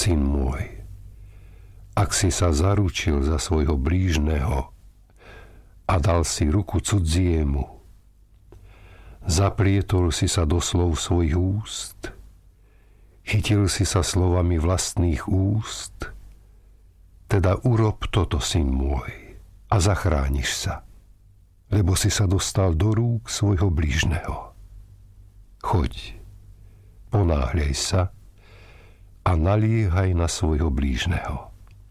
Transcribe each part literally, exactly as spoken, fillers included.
Syn môj, ak si sa zaručil za svojho blížneho a dal si ruku cudziemu, zaplietol si sa do slov svojich úst, chytil si sa slovami vlastných úst, teda urob toto, syn môj, a zachrániš sa, lebo si sa dostal do rúk svojho blížneho. Choď, ponáhľaj sa a naliehaj na svojho blížneho.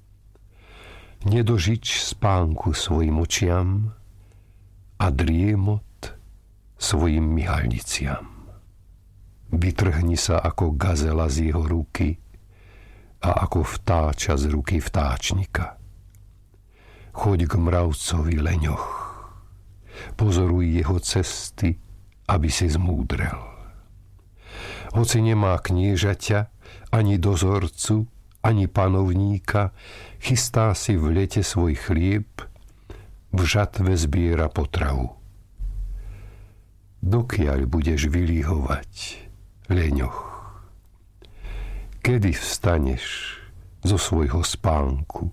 Nedožič spánku svojim očiam a driemot svojim myhalniciam. Vytrhni sa ako gazela z jeho ruky a ako vtáča z ruky vtáčnika. Choď k mravcovi leňoch. Pozoruj jeho cesty, aby si zmúdrel. Hoci nemá kniežaťa, ani dozorcu, ani panovníka, chystá si v lete svoj chlieb, v žatve zbiera potravu. Dokiaľ budeš vylíhovať, leňoch? Kedy vstaneš zo svojho spánku?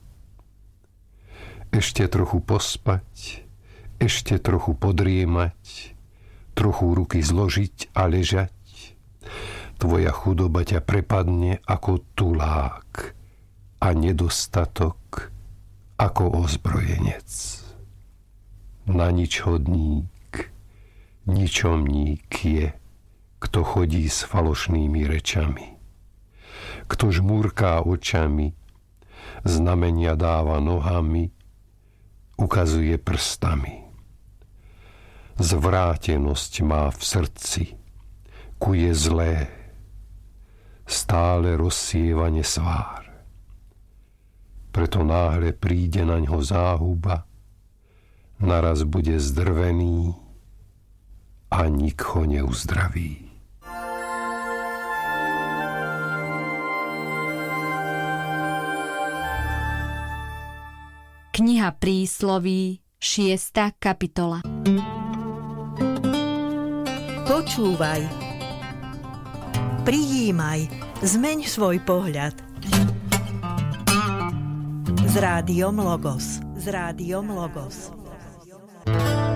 Ešte trochu pospať, ešte trochu podriemať, trochu ruky zložiť a ležať. Tvoja chudoba ťa prepadne ako tulák a nedostatok ako ozbrojenec. Na nič hodník, ničomník je, kto chodí s falošnými rečami. Kto žmúrká očami, znamenia dáva nohami, ukazuje prstami. Zvrátenosť má v srdci, kuje zlé, stále rozsieva nesvár. Preto náhle príde naňho záhuba, naraz bude zdrvený a nik ho neuzdraví. Kniha prísloví, šiesta kapitola. Počúvaj, prijímaj, zmeň svoj pohľad. S rádiom Logos. S rádiom Logos.